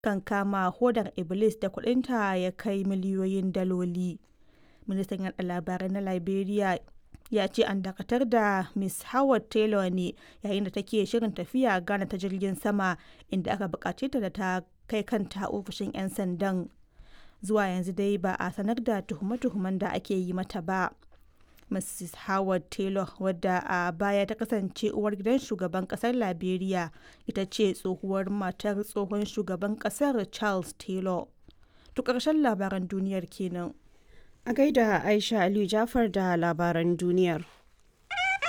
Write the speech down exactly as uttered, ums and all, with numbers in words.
kan kama hodar Iblis da kuɗinta ya kai miliyoyin daloli. Ministan yaɗa labarai na Liberia ya ce an dakatar da Miss Howard Taylor ne yayin da take shirin tafiya Ghana ta jirgin sama, inda aka buƙace ta da ta kai kanta ofishin 'yan sandan. Zuwa yanzu dai ba a sanar da tuhume-tuhumen da ake yi mata ba. Missis Howard Taylor, wadda a baya ta kasance uwar gidan shugaban kasar Liberia, ita ce tsohuwar matar tsohon shugaban kasar Charles Taylor. To ƙarshen labaran duniyar kenan. A gaida Aisha Aliyu Jafar da labaran duniyar.